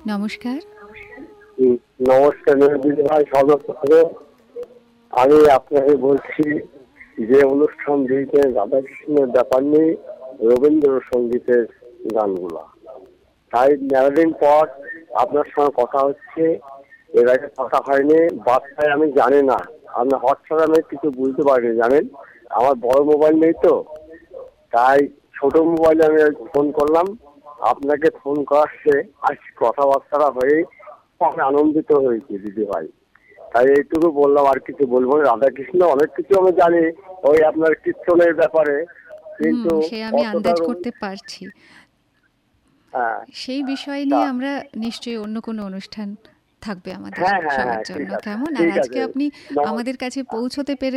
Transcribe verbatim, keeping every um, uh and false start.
নমস্কার। হুম, নমস্কার দিদি ভাই, সর্বপ্রথমে আমি আপনাকে বলছি যে অনুষ্ঠান দিয়েছেন রাধাকৃষ্ণের ব্যাপার নিয়ে রবীন্দ্রসঙ্গীতের গানগুলা। তাই মেলাদিন পর আপনার সঙ্গে কথা হচ্ছে, এর আগে কথা হয়নি। বার্তায় আমি জানি না, আপনার হোয়াটসঅ্যাপে আমি কিছু বুঝতে পারিনি জানেন। আমার বড় মোবাইল নেই তো, তাই ছোট মোবাইলে আমি আজ ফোন করলাম। আপনাকে ফোন করার সে আজ কথাবার্তা হয়ে আমি আনন্দিত হয়েছি দিদি ভাই। তাই এইটুকু বললাম, আর কিছু বলবো না। রাধাকৃষ্ণ অনেক কিছু আমি জানি, ওই আপনার কীর্তনের ব্যাপারে, হুম, কিন্তু সে আমি অতটা আন্দাজ রবি- করতে পারছি। হ্যাঁ সেই বিষয় তা নিয়ে আমরা নিশ্চয়ই অন্য কোনো অনুষ্ঠান থাকবে আমাদের হ্যাঁ হ্যাঁ সবার হ্যাঁ জন্য। ঠিক আছে, কেমন? আর ঠিক আজকে আছে। আপনি নমস্কার। আমাদের কাছে পৌঁছতে পেরে